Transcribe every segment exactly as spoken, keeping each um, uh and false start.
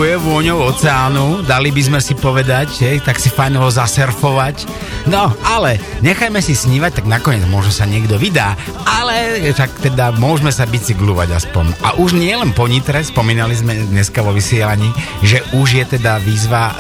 dýchuje vôňou oceánu, dali by sme si povedať, hej, tak si fajn ho zasurfovať. No, ale nechajme si snívať, tak nakoniec možno sa niekto vydá, ale tak teda môžeme sa bicyklovať aspoň. A už nie len po Nitre, spomínali sme dneska vo vysielaní, že už je teda výzva e,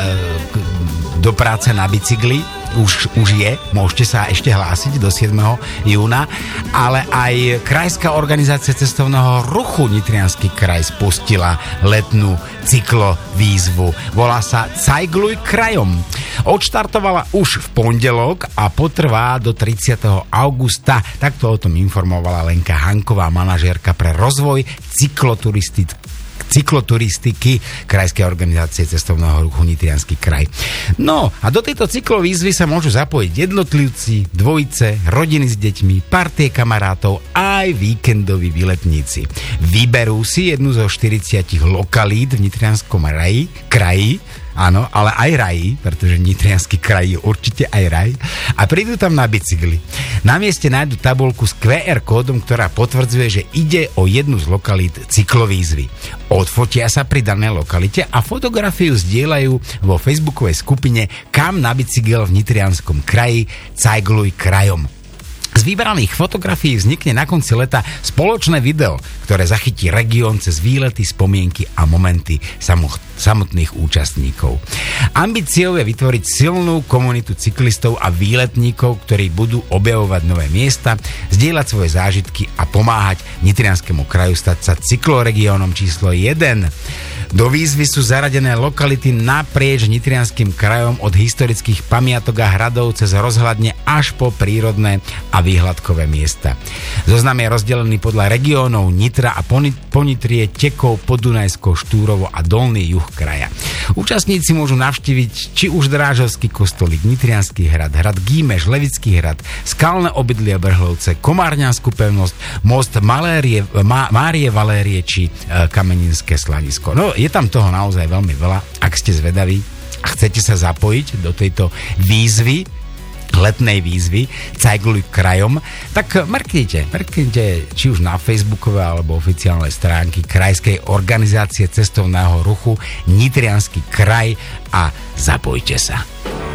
do práce na bicykli. Už, už je, môžete sa ešte hlásiť do siedmeho júna, ale aj Krajská organizácia cestovného ruchu Nitriansky kraj spustila letnú cyklovýzvu. Volá sa Cajgluj krajom. Odštartovala už v pondelok a potrvá do tridsiateho augusta. Takto o tom informovala Lenka Hanková, manažérka pre rozvoj cykloturistiky cykloturistiky Krajskej organizácie cestovného ruchu Nitriansky kraj. No a do tejto cyklovýzvy sa môžu zapojiť jednotlivci, dvojice, rodiny s deťmi, partie kamarátov aj víkendoví výletníci. Vyberú si jednu zo štyridsiatich lokalít v Nitrianskom raji, kraji, áno, ale aj raji, pretože Nitriansky kraj je určite aj raj, a prídu tam na bicykli. Na mieste nájdu tabuľku s kvé er kódom, ktorá potvrdzuje, že ide o jednu z lokalít cyklovýzvy. Odfotia sa pri danej lokalite a fotografiu zdieľajú vo facebookovej skupine Kam na bicykel v Nitrianskom kraji Cajgluj krajom. Z vybraných fotografií vznikne na konci leta spoločné video, ktoré zachytí región cez výlety, spomienky a momenty samotných účastníkov. Ambíciou je vytvoriť silnú komunitu cyklistov a výletníkov, ktorí budú objavovať nové miesta, zdieľať svoje zážitky a pomáhať Nitrianskému kraju stať sa cykloregiónom číslo jeden. Do výzvy sú zaradené lokality naprieč Nitrianským krajom od historických pamiatok a hradov cez rozhľadne až po prírodné a výhľadkové miesta. Zoznam je rozdelený podľa regiónov Nitra a Ponitrie, Tekov, Podunajsko, Štúrovo a Dolný juh kraja. Účastníci môžu navštíviť či už Drážovský kostolík, Nitriansky hrad, hrad Gímeš, Levický hrad, skalné obydlie Brhlovce, Komárňanskú pevnosť, most Malérie, Má, Márie Valérie či e, Kameninské sladisko. No, je tam toho naozaj veľmi veľa. Ak ste zvedaví a chcete sa zapojiť do tejto výzvy, letnej výzvy Cajgluj krajom, tak mrknite, mrknite či už na facebookové alebo oficiálnej stránky Krajskej organizácie cestovného ruchu Nitriansky kraj a zapojte sa.